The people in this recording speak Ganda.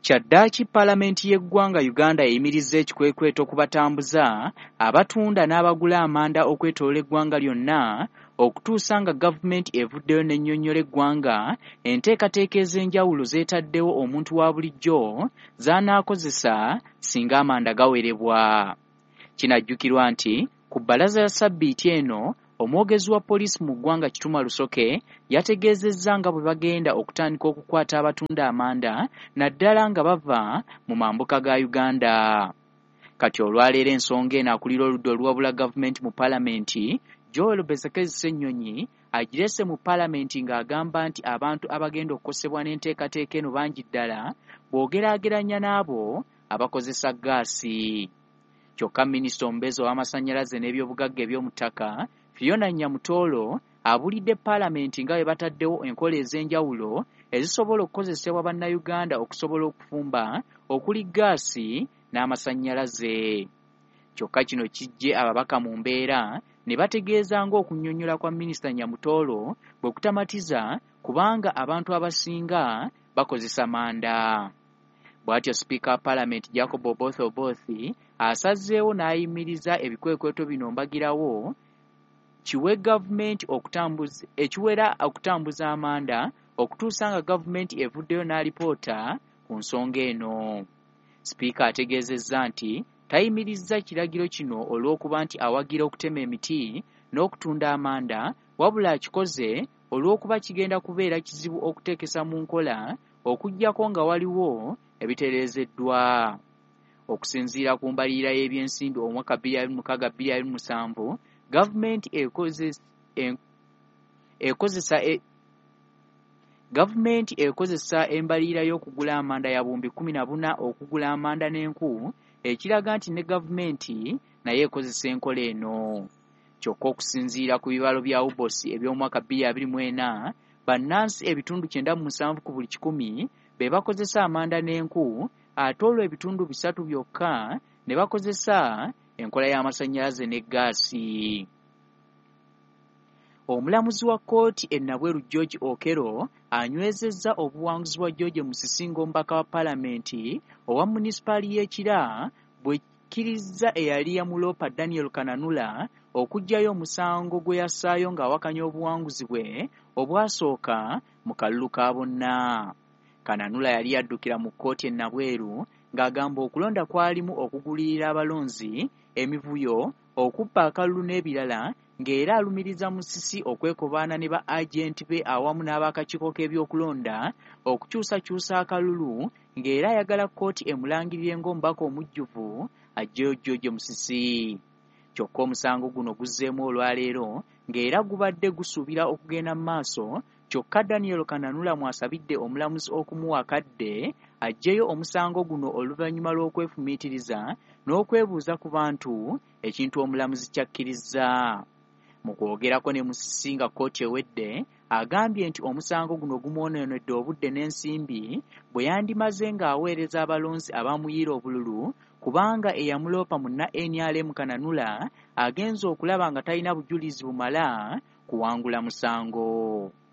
Kyaddaaki Paalamenti y'eggwanga Uganda eyimirizza ekikwekweto ku batambuza abatunda n'abagula amanda okwetoloola eggwanga lyonna okutuusa nga gavumenti evuddeyo n'ennyonnyola eggwanga enteekateeka ez'enjawulo zeetaddewo omuntu wa bulijjo z'anaakozesa singa amanda gawerebwa. Kinajjukirwa nti ku bbalaza ya Ssabbiiti eno omwogezi wa poliisi mu ggwanga Kituma Lusoke yategeezezza nga bwe bagenda okutandika okukwata abatunda amanda naddala nga bava mu mambuka ga Uganda. Kati olwaleero ensonga eno akulira oludda oluwabula gavumenti mu Paalamenti Joel Bezekezi Ssennyonyi agireese mu Paalamenti ng'agamba nti abantu abagenda okukosebwa n'enteekateeka eno bangi ddala bw'ogeraageranya n'abo abakozesa gaasi. Kyokka Minisita omubeezi ow'amasannyalaze n'ebyobugagga eby'omuttaka Fiona Nyamutoolo abulidde Paalamenti nga bwe bataddewo enkola ez'enjawulo ezisobola okukozesebwa bannayuganda okusobola okufumba okuli gaasi n'amasannyalaze. Kyokka kino kijje ababaka mu mbeera ne bategeeza ng'okunnyonnyola kwa Minisita Nyamutoolo bwe kutamatiza kubanga abantu abasinga bakozesa manda. Bw'atyo Sipiika wa Paalamenti Jacob Oboth Oboth asazeewo n'ayimiriza ebikwekweto bino mbagirawo ekiwera okutambuza amanda okutuusa nga gavumenti evuddeyo n'alipoota ku nsonga eno. Sipiika ategeezezza nti tayimirizza kiragiro kino olw'okuba nti awagira okutema emiti n'okutunda amanda, wabula akikoze olw'okuba kigenda kubeera kizibu okuteekesa mu nkola okuggyako nga waliwo ebitereezeddwa. Okusinziira ku mbalirira y'ebyensimbi omwaka 2026-2027, gavumenti ekozesa embalirira y'okugula amanda ya buwumbi 14 okugula amanda n'enku, ekiraga nti ne gavumenti naye ekozesa enkola eno. Kyokka okusinziira ku bibalo bya UBOS eby'omwaka 2024, bannansi ebitundu 97 ku buli 100 be bakozesa amanda n'enku, ate olwo ebitundu 3 byokka ne bakozesa enkola y'amasannyalaze ne gaasi. Omulamuzi wa kkooti e Nabweru George Okero anywezezza obuwanguzi bwa George Musisinga omubaka wa Paalamenti owa munisipaali y'Ekira bwe kkiriza eyali yamuloopa Daniel Kananula okuggyayo omusango gwe yassaayo ng'awakanya obuwanguzi bwe obwasooka mu kalulu ka bonna. Kananula yali yaddukira mu kkooti e Nabweru ng'agamba okulonda kwalimu okugulirira abalonzi, emivuyo, okubba akalulu n'ebirala, ng'era alumiriza Musisi okwekobaana ne ba agenti be awamu n'abakakiiko k'ebyokulonda okukyusakyusa akalulu, ng'era ayagala kkooti emulangirire ng'omubaka omujjuvu ajjeyo George Musisi. Kyokka omusango guno guzzeemu olwaleero ng'era gubadde gusuubira okugenda mu maaso, kyokka Daniel Kananula mwasabidde omulamuzi okumuwa akadde ajjeyo omusango guno oluvannyuma lw'okwefumiitiriza n'okwebuuza ku bantu ekintu omulamuzi kyakkiriza. Mu kwogerako ne Musisi nga kkooti ewedde, agambye nti omusango guno gumwonoonedde obudde n'ensimbi bwe yandimaze ng'aweereza abalonzi abamuyiira obululu kubanga eyamuloopa mu NRM Kananula agenza okulaba nga talina bujulizi bumala kuwangula musango.